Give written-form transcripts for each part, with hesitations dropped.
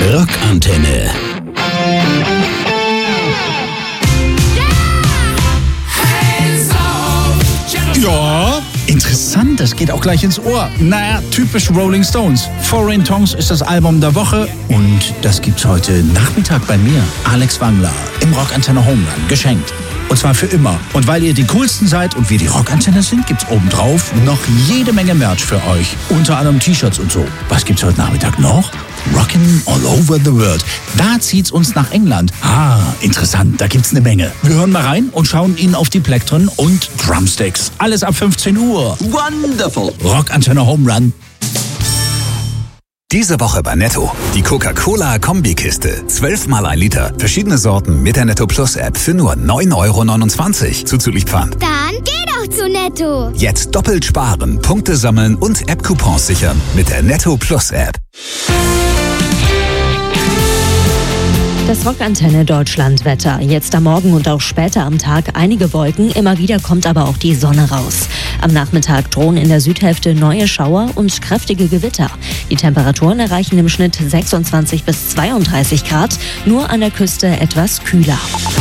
Rockantenne. Ja, interessant, das geht auch gleich ins Ohr. Naja, typisch Rolling Stones. Foreign Tongues ist das Album der Woche und das gibt's heute Nachmittag bei mir, Alex Wangler, im Rockantenne Home Run, geschenkt. Und zwar für immer. Und weil ihr die coolsten seid und wir die Rockantenne sind, gibt's obendrauf noch jede Menge Merch für euch. Unter anderem T-Shirts und so. Was gibt's heute Nachmittag noch? Rockin' all over the world. Da zieht's uns nach England. Ah, interessant, da gibt's eine Menge. Wir hören mal rein und schauen Ihnen auf die Plektren und Drumsticks. Alles ab 15 Uhr. Wonderful. Rockantenne Home Run. Diese Woche bei Netto. Die Coca-Cola-Kombikiste. 12 mal 1 Liter. Verschiedene Sorten mit der Netto Plus App für nur 9,29 € zuzüglich Pfand. Dann geh doch zu Netto. Jetzt doppelt sparen, Punkte sammeln und App-Coupons sichern mit der Netto Plus App. Das Rockantenne Deutschland-Wetter. Jetzt am Morgen und auch später am Tag einige Wolken, immer wieder kommt aber auch die Sonne raus. Am Nachmittag drohen in der Südhälfte neue Schauer und kräftige Gewitter. Die Temperaturen erreichen im Schnitt 26 bis 32 Grad, nur an der Küste etwas kühler.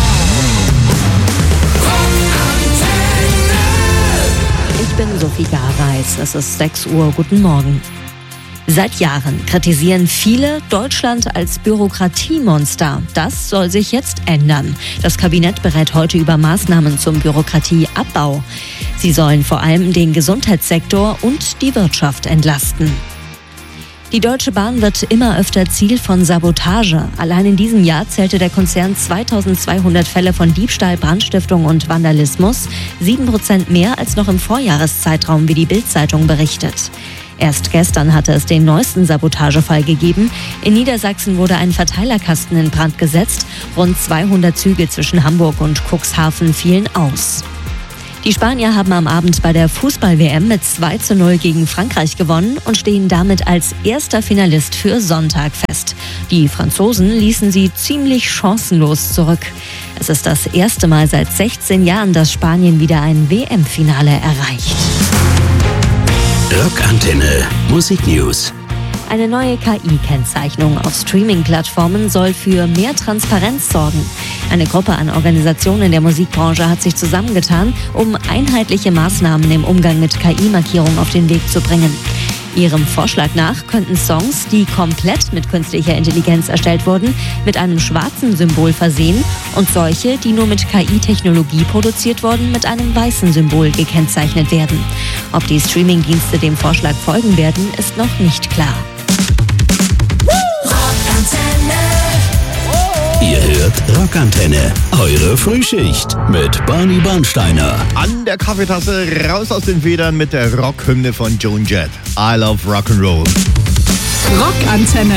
Ich bin Sophie Gareis, es ist 6 Uhr, guten Morgen. Seit Jahren kritisieren viele Deutschland als Bürokratiemonster. Das soll sich jetzt ändern. Das Kabinett berät heute über Maßnahmen zum Bürokratieabbau. Sie sollen vor allem den Gesundheitssektor und die Wirtschaft entlasten. Die Deutsche Bahn wird immer öfter Ziel von Sabotage. Allein in diesem Jahr zählte der Konzern 2200 Fälle von Diebstahl, Brandstiftung und Vandalismus. 7% mehr als noch im Vorjahreszeitraum, wie die Bild-Zeitung berichtet. Erst gestern hatte es den neuesten Sabotagefall gegeben. In Niedersachsen wurde ein Verteilerkasten in Brand gesetzt. Rund 200 Züge zwischen Hamburg und Cuxhaven fielen aus. Die Spanier haben am Abend bei der Fußball-WM mit 2:0 gegen Frankreich gewonnen und stehen damit als erster Finalist für Sonntag fest. Die Franzosen ließen sie ziemlich chancenlos zurück. Es ist das erste Mal seit 16 Jahren, dass Spanien wieder ein WM-Finale erreicht. Rockantenne Musiknews. Eine neue KI-Kennzeichnung auf Streaming-Plattformen soll für mehr Transparenz sorgen. Eine Gruppe an Organisationen der Musikbranche hat sich zusammengetan, um einheitliche Maßnahmen im Umgang mit KI-Markierung auf den Weg zu bringen. Ihrem Vorschlag nach könnten Songs, die komplett mit künstlicher Intelligenz erstellt wurden, mit einem schwarzen Symbol versehen und solche, die nur mit KI-Technologie produziert wurden, mit einem weißen Symbol gekennzeichnet werden. Ob die Streaming-Dienste dem Vorschlag folgen werden, ist noch nicht klar. Ihr hört Rockantenne, eure Frühschicht mit Barney Bernsteiner. An der Kaffeetasse, raus aus den Federn mit der Rockhymne von Joan Jett. I love Rock'n'Roll. Rockantenne.